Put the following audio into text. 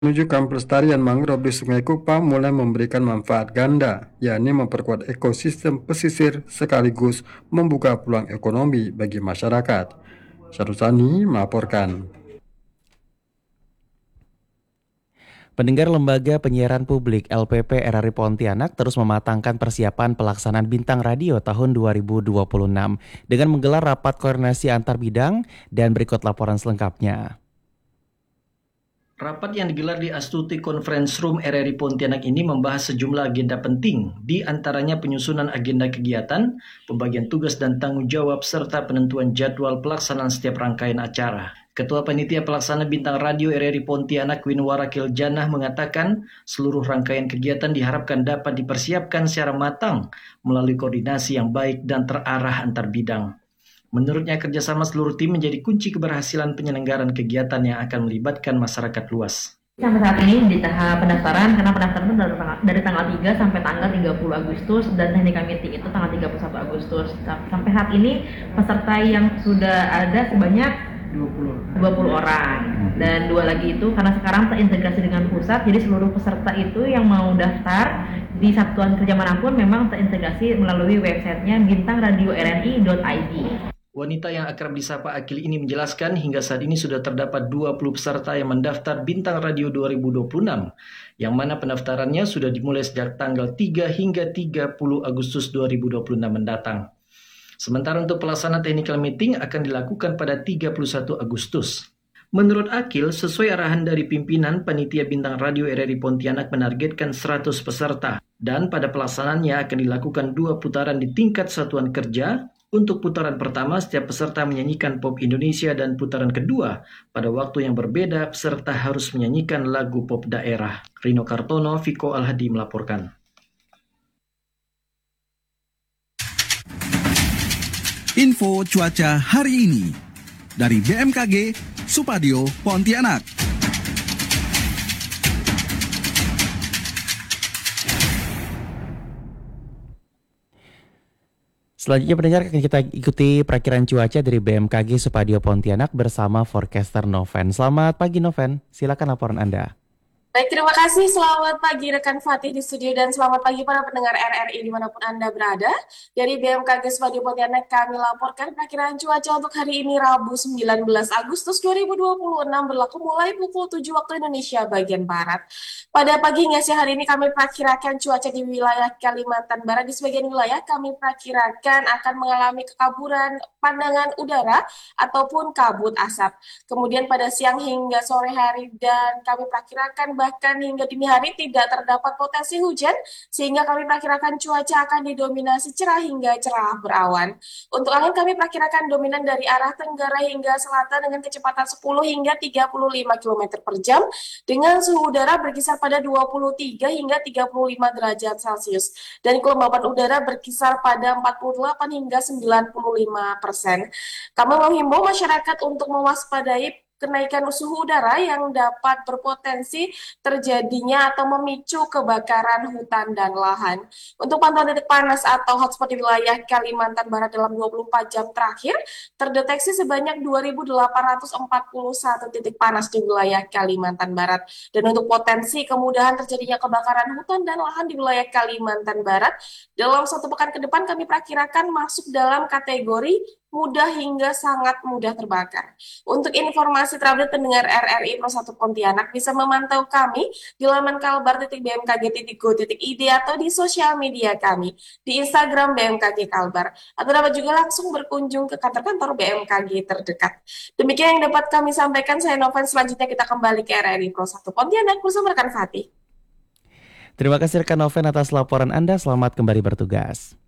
Menunjukkan pelestarian mangrove di Sungai Kupang mulai memberikan manfaat ganda, yakni memperkuat ekosistem pesisir sekaligus membuka peluang ekonomi bagi masyarakat. Syarusani melaporkan. Pendengar Lembaga Penyiaran Publik LPP RRI Pontianak terus mematangkan persiapan pelaksanaan Bintang Radio tahun 2026 dengan menggelar rapat koordinasi antar bidang dan berikut laporan selengkapnya. Rapat yang digelar di Astuti Conference Room RRI Pontianak ini membahas sejumlah agenda penting, di antaranya penyusunan agenda kegiatan, pembagian tugas dan tanggung jawab, serta penentuan jadwal pelaksanaan setiap rangkaian acara. Ketua Panitia Pelaksana Bintang Radio RRI Pontianak Winwara Kiljanah mengatakan seluruh rangkaian kegiatan diharapkan dapat dipersiapkan secara matang melalui koordinasi yang baik dan terarah antar bidang. Menurutnya, kerjasama seluruh tim menjadi kunci keberhasilan penyelenggaraan kegiatan yang akan melibatkan masyarakat luas. Sampai saat ini di tahap pendaftaran, karena pendaftaran itu dari tanggal 3 sampai tanggal 30 Agustus dan technical meeting itu tanggal 31 Agustus. Sampai saat ini peserta yang sudah ada sebanyak 20 orang. Dan 2 lagi itu karena sekarang terintegrasi dengan pusat, jadi seluruh peserta itu yang mau daftar di satuan kerja manapun memang terintegrasi melalui websitenya bintangradiorri.id. Wanita yang akrab disapa Akil ini menjelaskan hingga saat ini sudah terdapat 20 peserta yang mendaftar Bintang Radio 2026, yang mana pendaftarannya sudah dimulai sejak tanggal 3 hingga 30 Agustus 2026 mendatang. Sementara untuk pelaksana technical meeting akan dilakukan pada 31 Agustus. Menurut Akil, sesuai arahan dari pimpinan Panitia Bintang Radio RRI Pontianak menargetkan 100 peserta, dan pada pelaksanaannya akan dilakukan 2 putaran di tingkat satuan kerja. Untuk putaran pertama, setiap peserta menyanyikan pop Indonesia dan putaran kedua, pada waktu yang berbeda, peserta harus menyanyikan lagu pop daerah. Rino Kartono, Viko Alhadi melaporkan. Info cuaca hari ini dari BMKG Supadio Pontianak. Selanjutnya pendengar akan kita ikuti perakiran cuaca dari BMKG Supadio Pontianak bersama forecaster Noven. Selamat pagi Noven, silakan laporan Anda. Baik, terima kasih. Selamat pagi rekan Fatih di studio dan selamat pagi para pendengar RRI dimanapun Anda berada. Dari BMKG Supadio Pontianak kami laporkan perakiran cuaca untuk hari ini Rabu 19 Agustus 2026 berlaku mulai pukul 7 waktu Indonesia bagian Barat. Pada pagi hingga siang hari ini kami perkirakan cuaca di wilayah Kalimantan Barat. Di sebagian wilayah kami perkirakan akan mengalami kekaburan pandangan udara ataupun kabut asap. Kemudian pada siang hingga sore hari dan kami perkirakan bahkan hingga dini hari tidak terdapat potensi hujan, sehingga kami perkirakan cuaca akan didominasi cerah hingga cerah berawan. Untuk angin kami perkirakan dominan dari arah tenggara hingga selatan dengan kecepatan 10 hingga 35 km per jam, dengan suhu udara berkisar pada 23 hingga 35 derajat Celcius, dan kelembapan udara berkisar pada 48 hingga 95%. Kami menghimbau masyarakat untuk mewaspadai kenaikan suhu udara yang dapat berpotensi terjadinya atau memicu kebakaran hutan dan lahan. Untuk pantauan titik panas atau hotspot di wilayah Kalimantan Barat dalam 24 jam terakhir, terdeteksi sebanyak 2.841 titik panas di wilayah Kalimantan Barat. Dan untuk potensi kemudahan terjadinya kebakaran hutan dan lahan di wilayah Kalimantan Barat, dalam 1 pekan ke depan kami perkirakan masuk dalam kategori mudah hingga sangat mudah terbakar. Untuk informasi terupdate pendengar RRI Pro 1 Pontianak bisa memantau kami di laman kalbar.bmkg.go.id atau di sosial media kami di Instagram BMKG Kalbar, atau dapat juga langsung berkunjung ke kantor-kantor BMKG terdekat. Demikian yang dapat kami sampaikan. Saya Noven, selanjutnya kita kembali ke RRI Pro 1 Pontianak bersama rekan Fatih. Terima kasih rekan Noven atas laporan Anda, selamat kembali bertugas.